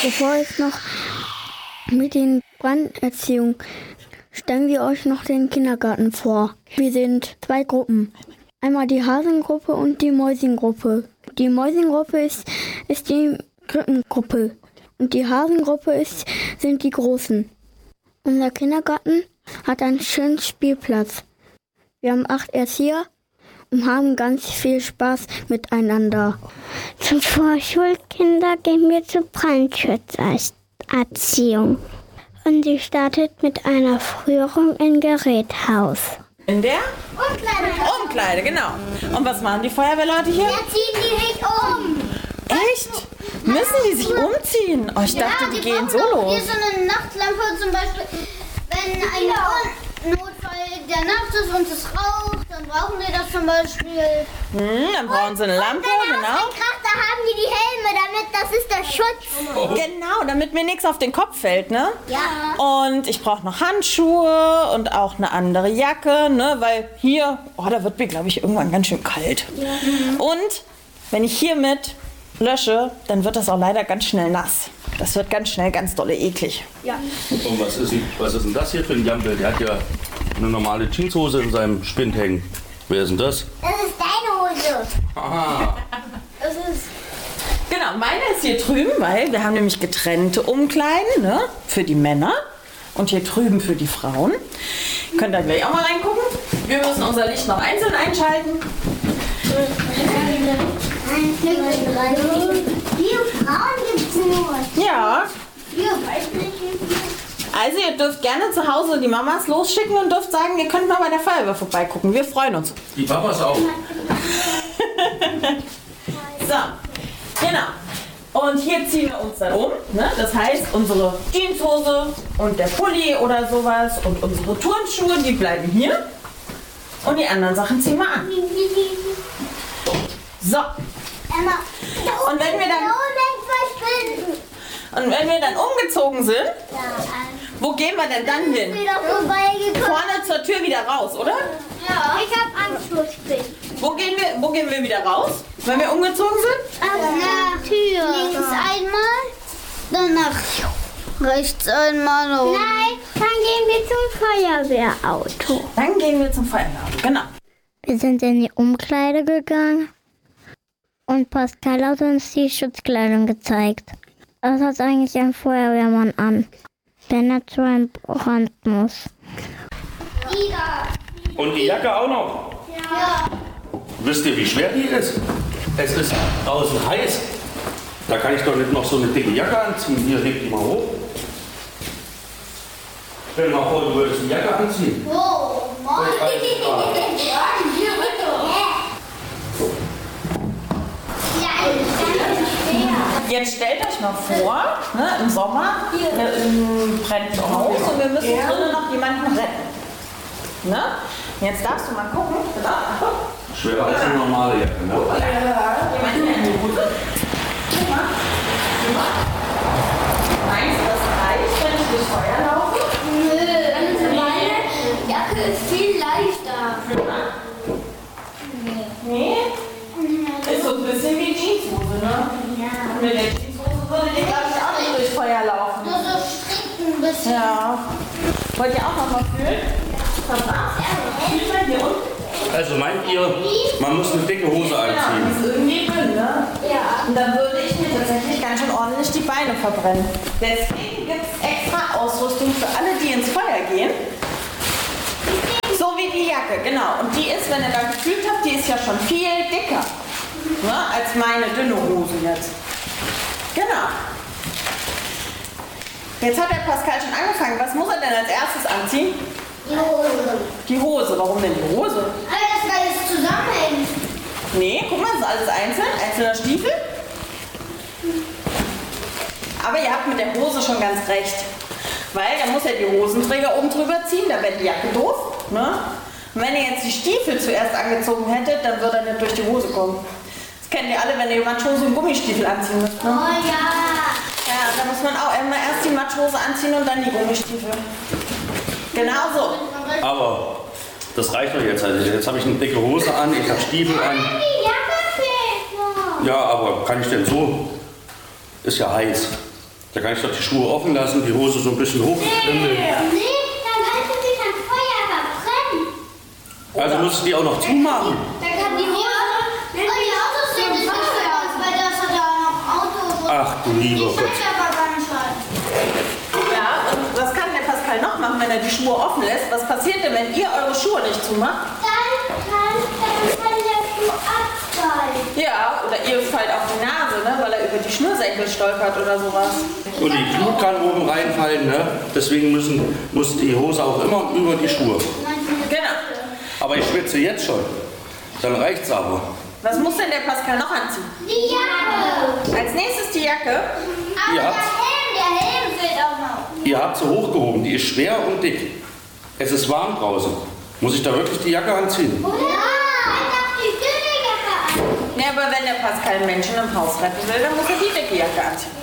Bevor es noch mit den Branderziehung, stellen wir euch noch den Kindergarten vor. Wir sind 2 Gruppen. Einmal die Hasengruppe und die Mäusengruppe. Die Mäusengruppe ist die Krippengruppe und die Hasengruppe sind die Großen. Unser Kindergarten hat einen schönen Spielplatz. Wir haben 8 Erzieher und haben ganz viel Spaß miteinander. Zum Vorschulkinder gehen wir zur Brandschutzerziehung. Und sie startet mit einer Führung im Geräthaus. In der? Umkleide. Umkleide, genau. Und was machen die Feuerwehrleute hier? Ja, ziehen die sich um. Echt? Müssen die sich umziehen? Oh, ich dachte, die gehen so los. Hier so eine Nachtlampe zum Beispiel. Wenn ein Notfall der Nacht ist und es raucht, dann brauchen die das zum Beispiel. Dann brauchen sie eine Lampe, genau. Da haben die Helme, das ist der Schutz. Genau, damit mir nichts auf den Kopf fällt, ne? Ja. Und ich brauche noch Handschuhe und auch eine andere Jacke, ne? Weil hier, da wird mir, glaube ich, irgendwann ganz schön kalt. Ja. Und wenn ich hiermit lösche, dann wird das auch leider ganz schnell nass. Das wird ganz schnell ganz dolle eklig. Ja. Und was ist denn das hier für ein Jampel? Der hat ja eine normale Jeanshose in seinem Spind hängen. Wer ist denn das? Das ist deine Hose. Aha. Das ist... Genau, meine ist hier drüben, weil wir haben nämlich getrennte Umkleiden, ne? Für die Männer und hier drüben für die Frauen. Könnt ihr gleich auch mal reingucken. Wir müssen unser Licht noch einzeln einschalten. Vier Frauen gibt's nur. Ja. Vier weibliche. Also ihr dürft gerne zu Hause die Mamas losschicken und dürft sagen, ihr könnt mal bei der Feuerwehr vorbeigucken. Wir freuen uns. Die Papas auch. So, genau. Und hier ziehen wir uns dann um. Ne? Das heißt, unsere Jeanshose und der Pulli oder sowas und unsere Turnschuhe, die bleiben hier. Und die anderen Sachen ziehen wir an. So. Und wenn wir dann umgezogen sind, wo gehen wir denn dann hin? Vorne zur Tür wieder raus, oder? Ja. Ich hab Angst vor Spinnen. Wo gehen wir wieder raus, wenn wir umgezogen sind? Nach Tür. Links einmal, dann nach rechts einmal. Nein, dann gehen wir zum Feuerwehrauto. Dann gehen wir zum Feuerwehrauto, genau. Wir sind in die Umkleide gegangen und Pascal hat uns die Schutzkleidung gezeigt. Was hat eigentlich ein Feuerwehrmann an, wenn er zu einem Brand muss? Und die Jacke auch noch? Ja. Wisst ihr, wie schwer die ist? Es ist draußen heiß. Da kann ich doch nicht noch so eine dicke Jacke anziehen. Hier, leg die mal hoch. Stell dir mal vor, du würdest eine Jacke anziehen. Oh, Mann. Hier, Jetzt stellt euch mal vor, ne, im Sommer brennt ein Haus und wir müssen drinnen noch jemanden retten. Ne? Jetzt darfst du mal gucken. schwerer als eine normale Jacke, ne? Jemanden in die Hose. Guck mal. Meinst du, das reicht, wenn ich durchs Feuer laufe? Nö, meine Jacke ist viel leichter. Nee? Ist so ein bisschen wie Jeanshose, ne? Ja. Mit der Jeanshose würde ich, glaube ich, auch nicht durchs Feuer laufen. Nur so strickt ein bisschen. Ja. Wollt ihr auch noch mal fühlen? Was war's? Fühlt man hier unten? Also meint ihr, man muss eine dicke Hose Genau, anziehen? das ist irgendwie dünn, ne? Ja. Und dann würde ich mir tatsächlich ganz schön ordentlich die Beine verbrennen. Deswegen gibt es extra Ausrüstung für alle, die ins Feuer gehen. So wie die Jacke, genau. Und die ist, wenn ihr da gefühlt habt, die ist ja schon viel dicker, ne, als meine dünne Hose jetzt. Genau. Jetzt hat der Pascal schon angefangen. Was muss er denn als erstes anziehen? Die Hose. Die Hose. Warum denn die Hose? Alles, weil es zusammenhängt. Nee, guck mal, das ist alles einzeln. Einzelner Stiefel. Aber ihr habt mit der Hose schon ganz recht. Weil da muss ja die Hosenträger oben drüber ziehen, da wäre die Jacke doof. Ne? Und wenn ihr jetzt die Stiefel zuerst angezogen hättet, dann würde er nicht durch die Hose kommen. Das kennt ihr alle, wenn ihr Matschhose und Gummistiefel anziehen müsst. Ne? Oh ja. Ja, da muss man auch immer erst die Matschhose anziehen und dann die Gummistiefel. Genau so. Aber das reicht doch jetzt. Also jetzt habe ich eine dicke Hose an, ich habe Stiefel an. Die Jacke fehlt noch. Ja, aber kann ich denn so? Ist ja heiß. Da kann ich doch die Schuhe offen lassen, die Hose so ein bisschen hoch. Nee, dann könnte sich ein Feuer verbrennen. Also muss ich die auch noch zumachen. Da kann die Hose. Und die Autos sind nicht aus, weil das hat ja noch Autos. Ach du lieber Gott. Aber ganz schön. Ja, und was kann der Pascal noch machen, wenn er die Schuhe offen lässt? Was passiert denn, wenn ihr eure Schuhe nicht zumacht? Dann kann der Schuh abfallen. Ja, oder ihr fallt auf die Nase, ne, weil er über die Schnürsenkel stolpert oder sowas. Und die Glut kann oben reinfallen, ne? Deswegen muss die Hose auch immer über die Schuhe. Genau. Aber ich schwitze jetzt schon. Dann reicht's aber. Was muss denn der Pascal noch anziehen? Die Jacke. Als nächstes die Jacke. Aber Ja. der Helm fehlt auch noch. Ihr habt sie hochgehoben, die ist schwer und dick. Es ist warm draußen. Muss ich da wirklich die Jacke anziehen? Oder? Doch die dünne Jacke an. Ja, aber wenn der Pascal Menschen im Haus retten will, dann muss er die dicke Jacke anziehen.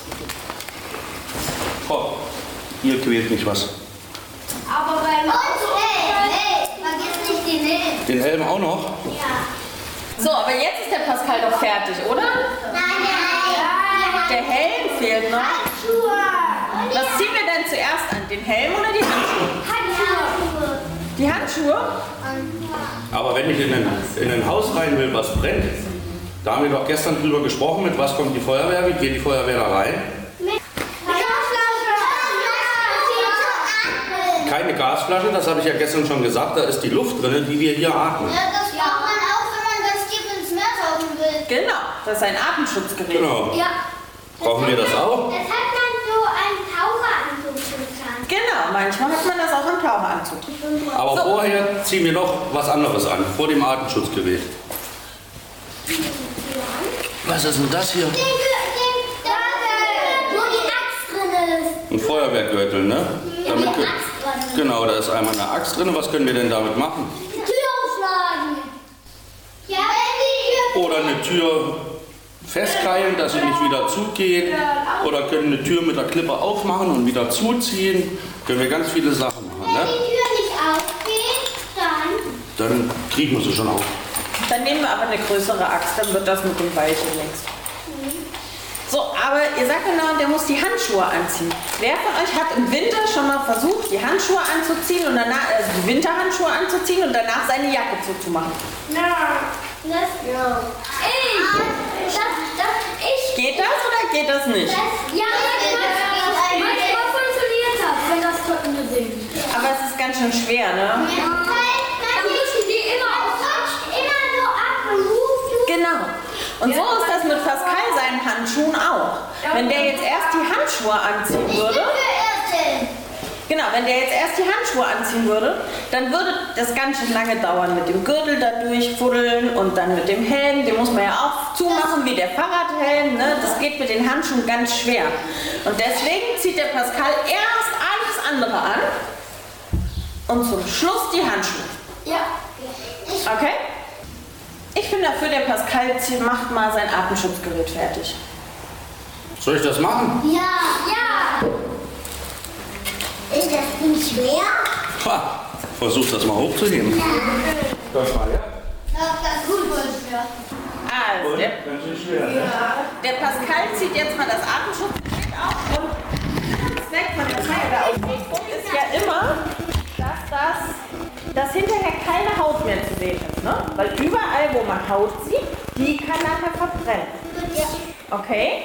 Oh, hier quält mich was. Aber beim hey, vergiss nicht den Helm. Den Helm auch noch? Ja. So, aber jetzt ist der Pascal doch fertig, oder? Nein. Der Helm fehlt noch. Handschuhe. Was ziehen wir denn zuerst an? Den Helm oder die Handschuhe? Handschuhe. Die Handschuhe? Aber wenn ich in ein Haus rein will, was brennt, da haben wir doch gestern drüber gesprochen, mit was kommt die Feuerwehr, wie geht die Feuerwehr da rein? Keine Gasflasche, das habe ich ja gestern schon gesagt, da ist die Luft drin, die wir hier atmen. Ja, das braucht man auch, wenn man ganz tief ins Meer tauchen will. Genau, das ist ein Atemschutzgerät. Genau. Ja. Brauchen wir das auch? Das hat man so einen Taucheranzug getan. Genau, manchmal hat man das auch im Taucheranzug. Aber So. vorher ziehen wir noch was anderes an, vor dem Atemschutzgerät. Was ist denn das hier? Wo die Axt drin ist. Ein Feuerwehrgürtel, ne? Damit Axt drin. genau, da ist einmal eine Axt drin. Was können wir denn damit machen? Die Tür aufschlagen. Ja, wenn die Tür. Oder eine Tür festkeilen, dass sie nicht wieder zugeht. Oder können eine Tür mit der Klippe aufmachen und wieder zuziehen. Können wir ganz viele Sachen machen, Wenn ne? die Tür nicht aufgeht, dann. Dann kriegen wir sie schon auf. Dann nehmen wir aber eine größere Axt, dann wird das mit dem Weilchen nichts. So, aber ihr sagt genau, der muss die Handschuhe anziehen. Wer von euch hat im Winter schon mal versucht, die Handschuhe anzuziehen und danach, also die Winterhandschuhe anzuziehen und danach seine Jacke zuzumachen? Ich. Geht das oder geht das nicht? Ja, manchmal funktioniert das, wenn das trockene sind. Aber es ist ganz schön schwer, ne? Dann müssen die immer so ab und rufen. Genau. Und so ist das mit Pascal seinen Handschuhen auch. Wenn der jetzt erst die Handschuhe anziehen würde, genau, wenn der jetzt erst die Handschuhe anziehen würde, dann würde das ganz schön lange dauern mit dem Gürtel da durchfuddeln und dann mit dem Helm, den muss man ja auch zumachen wie der Fahrradhelm, ne? Das geht mit den Handschuhen ganz schwer. Und deswegen zieht der Pascal erst alles andere an und zum Schluss die Handschuhe. Ja. Okay? Ich bin dafür, der Pascal macht mal sein Atemschutzgerät fertig. Soll ich das machen? Ja. Ist das nicht schwer? Ha, versuch das mal hochzuheben. Das mal, ja? Doch, das ist gut schwer. Also, der Ganz schön schwer, ne? Der Pascal zieht jetzt mal das Atemschutzgerät auf und der Zweck von der Feuerwehrausrüstung ist ja immer, dass hinterher keine Haut mehr zu sehen ist. Ne? Weil überall, wo man Haut sieht, die kann nachher verbrennen. Okay?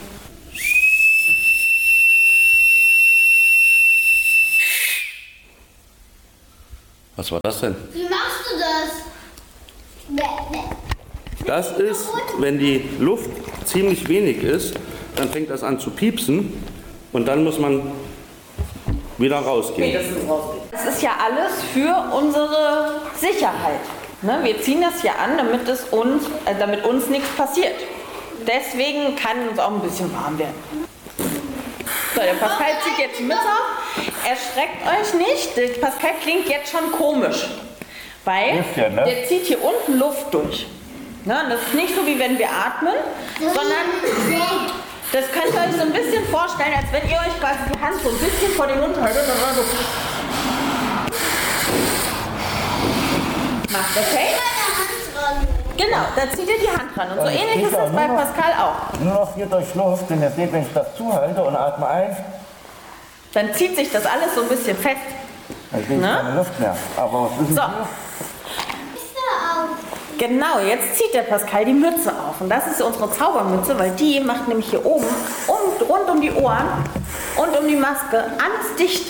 Was war das denn? Wie machst du das? Das ist, wenn die Luft ziemlich wenig ist, dann fängt das an zu piepsen und dann muss man wieder rausgehen. Das ist ja alles für unsere Sicherheit. Ne? Wir ziehen das ja an, damit uns nichts passiert. Deswegen kann uns auch ein bisschen warm werden. So, der Pascal zieht jetzt die Mütze auf. Erschreckt euch nicht, der Pascal klingt jetzt schon komisch. Weil der zieht hier unten Luft durch. Ne? Das ist nicht so, wie wenn wir atmen, sondern das könnt ihr euch so ein bisschen vorstellen, als wenn ihr euch quasi die Hand so ein bisschen vor den Mund haltet und dann so macht, okay? Meine Hand dran. Genau, da zieht ihr die Hand dran. Und so ähnlich ist das bei Pascal auch. Nur noch hier durch Luft, denn ihr seht, wenn ich das zuhalte und atme ein, Dann zieht sich das alles so ein bisschen fest. dann kriege ich keine Luft mehr. Aber was ist So. denn Genau, jetzt zieht der Pascal die Mütze auf. Und das ist unsere Zaubermütze, weil die macht nämlich hier oben rund um die Ohren und um die Maske alles dicht.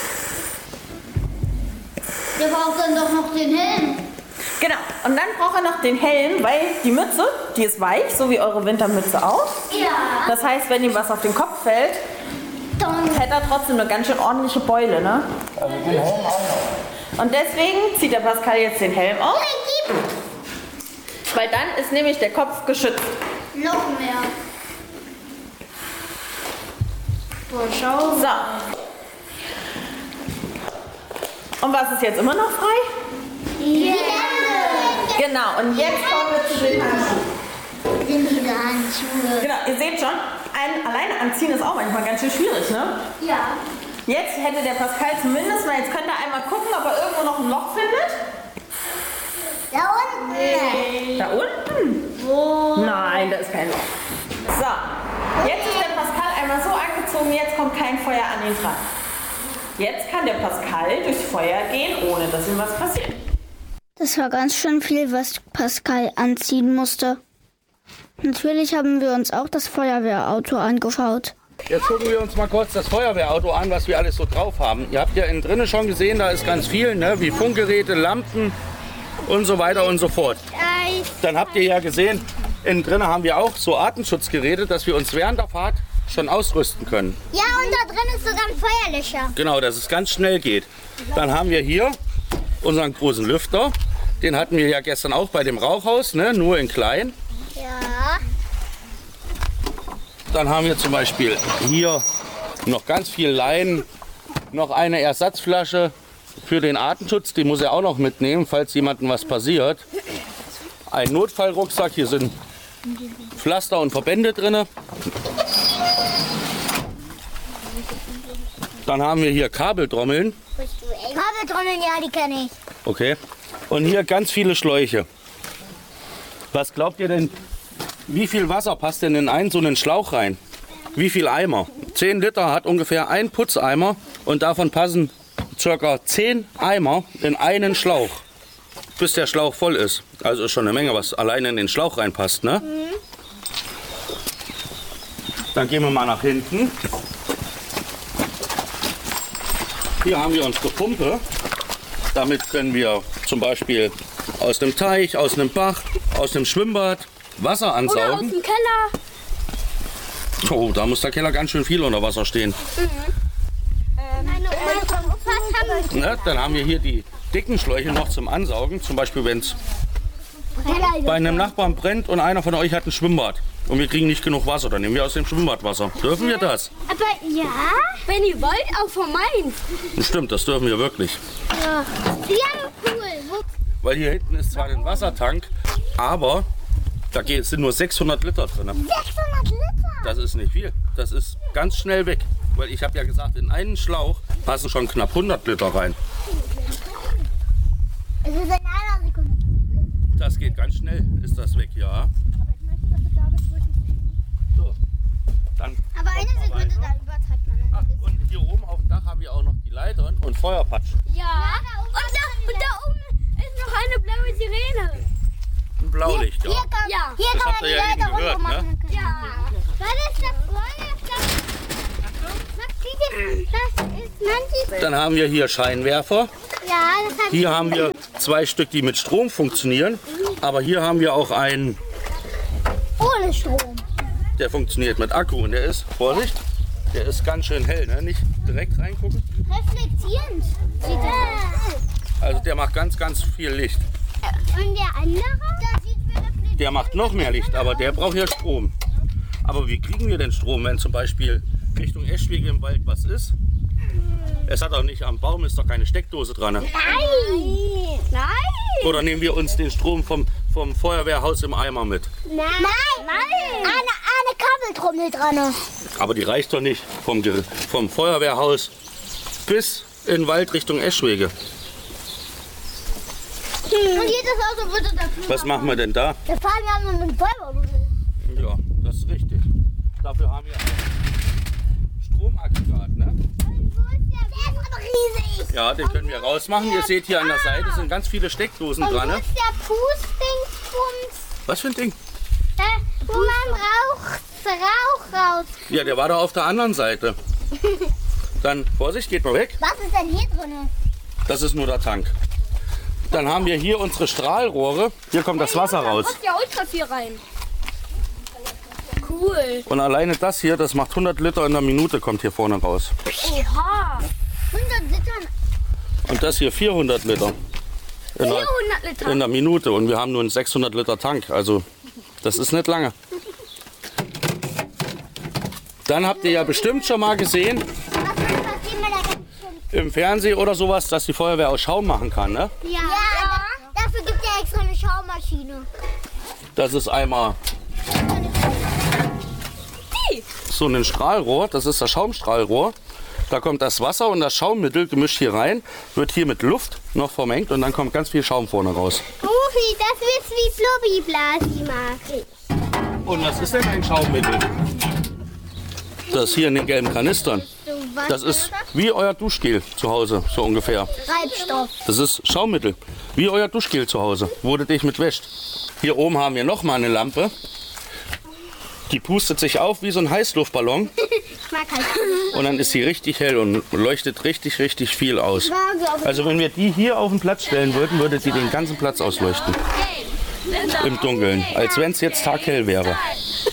Der braucht dann doch noch den Helm. Genau, und dann braucht er noch den Helm, weil die Mütze, die ist weich, so wie eure Wintermütze auch. Ja. Das heißt, wenn ihm was auf den Kopf fällt, Dann hätte er trotzdem eine ganz schön ordentliche Beule, ne? Also den Helm auch noch. Und deswegen zieht der Pascal jetzt den Helm auf, weil dann ist nämlich der Kopf geschützt. noch mehr. Boah, schau. So. Und was ist jetzt immer noch frei? Die Hände. Genau, und jetzt kommen wir zu den Handschuhen. Sind diese Handschuhe. Genau, ihr seht schon, ein alleine anziehen ist auch manchmal ganz schön schwierig, ne? Ja. Jetzt hätte der Pascal zumindest mal, jetzt könnt ihr einmal gucken, ob er irgendwo noch ein Loch findet. Da unten. Da unten? Nein, da ist kein Loch. So, jetzt ist der Pascal einmal so angezogen, jetzt kommt kein Feuer an ihn dran. Jetzt kann der Pascal durchs Feuer gehen, ohne dass ihm was passiert. Das war ganz schön viel, was Pascal anziehen musste. Natürlich haben wir uns auch das Feuerwehrauto angeschaut. Jetzt gucken wir uns mal kurz das Feuerwehrauto an, was wir alles so drauf haben. Ihr habt ja innen drinnen schon gesehen, da ist ganz viel, ne? Wie Funkgeräte, Lampen und so weiter und so fort. Dann habt ihr ja gesehen, innen drinnen haben wir auch so Atemschutzgeräte, dass wir uns während der Fahrt schon ausrüsten können. Ja, und da drin ist sogar ein Feuerlöscher. Genau, dass es ganz schnell geht. Dann haben wir hier unseren großen Lüfter. Den hatten wir ja gestern auch bei dem Rauchhaus, ne? Nur in klein. Ja. Dann haben wir zum Beispiel hier noch ganz viel Leinen, noch eine Ersatzflasche für den Atemschutz, die muss er auch noch mitnehmen, falls jemandem was passiert. Ein Notfallrucksack, hier sind Pflaster und Verbände drin. Dann haben wir hier Kabeltrommeln. Kabeltrommeln, ja, die kenne ich. Okay. Und hier ganz viele Schläuche. Was glaubt ihr denn, wie viel Wasser passt denn in einen so einen Schlauch rein? Wie viel Eimer? 10 Liter hat ungefähr ein Putzeimer und davon passen ca. 10 Eimer in einen Schlauch, bis der Schlauch voll ist. Also ist schon eine Menge, was alleine in den Schlauch reinpasst, ne? Dann gehen wir mal nach hinten. Hier haben wir unsere Pumpe. Damit können wir zum Beispiel aus dem Teich, aus einem Bach, aus dem Schwimmbad Wasser ansaugen. Oder aus dem Keller. Oh, da muss der Keller ganz schön viel unter Wasser stehen. Meine Opa Ne? Dann haben wir hier die dicken Schläuche noch zum Ansaugen. Zum Beispiel, wenn es bei einem Nachbarn brennt und einer von euch hat ein Schwimmbad und wir kriegen nicht genug Wasser, dann nehmen wir aus dem Schwimmbadwasser. Dürfen wir das? Aber ja. Wenn ihr wollt, auch von meins. Stimmt, das dürfen wir wirklich. Ja, cool. Weil hier hinten ist zwar ein Wassertank, aber da sind nur 600 Liter drin. 600 Liter. Das ist nicht viel. Das ist ganz schnell weg. Weil ich habe ja gesagt, in einen Schlauch passen schon knapp 100 Liter rein. Es ist in einer Sekunde. Das geht ganz schnell, ist das weg, ja. So, dann Aber eine Sekunde, da übertreibt man. ach, und hier oben auf dem Dach haben wir auch noch die Leitern und Feuerpatschen. Ja. Und da oben ist noch eine blaue Sirene. Ein Blaulicht, ja. Hier kann, Ja. hier Das kann habt man ihr die ja eben Leiter gehört, runter ne? machen. Ja. Was ist das Feuerplatz? Das ist manches. Dann haben wir hier Scheinwerfer. Ja, das hat Hier haben wir 2 Stück, die mit Strom funktionieren. Aber hier haben wir auch einen, ohne Strom. der funktioniert mit Akku. Und der ist, Vorsicht, der ist ganz schön hell, ne? Nicht direkt reingucken. Reflektierend. Sieht das aus. Also der macht ganz, ganz viel Licht. Und der andere? Der sieht wie reflektiert. Der macht noch mehr Licht, aber der braucht ja Strom. Aber wie kriegen wir denn Strom, wenn zum Beispiel Richtung Eschwege im Wald was ist? Es hat auch nicht am Baum, ist doch keine Steckdose dran. Ne? Nein. Nein. Oder nehmen wir uns den Strom vom Feuerwehrhaus im Eimer mit? Nein. Nein. Eine Kabeltrommel dran. Aber die reicht doch nicht vom Feuerwehrhaus bis in den Wald Richtung Eschwege. Und jedes Auto würde dazu. Was machen wir denn da? Wir fahren ja nur mit Feuerwehr. Ja, das ist richtig. Dafür haben wir ein Stromaggregat, ne? Der ist aber riesig. Ja, den können wir rausmachen. Ihr seht hier an der Seite sind ganz viele Steckdosen dran, Wo ne? ist der Pustdingsbums? Was für ein Ding? Wo man Rauch raus. Ja, der war da auf der anderen Seite. Dann, Vorsicht, geht mal weg. Was ist denn hier drin? Das ist nur der Tank. Dann haben wir hier unsere Strahlrohre. Hier kommt das Wasser raus. Ja, ultra viel rein. Cool. Und alleine das hier, das macht 100 Liter in der Minute, kommt hier vorne raus. Oha. 100 Litern. Und das hier 400 Liter. In 400 Liter. in der Minute. Und wir haben nur einen 600 Liter Tank. Also, das ist nicht lange. Dann habt ihr ja bestimmt schon mal gesehen, im Fernsehen oder sowas, dass die Feuerwehr aus Schaum machen kann. Ne? Ja. Dafür gibt es ja extra eine Schaumaschine. Das ist einmal so ein Strahlrohr, das ist das Schaumstrahlrohr. Da kommt das Wasser und das Schaummittel gemischt hier rein, wird hier mit Luft noch vermengt und dann kommt ganz viel Schaum vorne raus. Rufi, das wird wie Flubbi-Blasi, mag ich. Und was ist denn ein Schaummittel? Das hier in den gelben Kanistern. Das ist wie euer Duschgel zu Hause, so ungefähr. Treibstoff. Das ist Schaummittel, wie euer Duschgel zu Hause, wo du dich mit wäscht. Hier oben haben wir noch mal eine Lampe. Die pustet sich auf wie so ein Heißluftballon Ich mag halt. und dann ist sie richtig hell und leuchtet richtig, richtig viel aus. Also wenn wir die hier auf den Platz stellen würden, würde die den ganzen Platz ausleuchten. Im Dunkeln, als wenn es jetzt taghell wäre.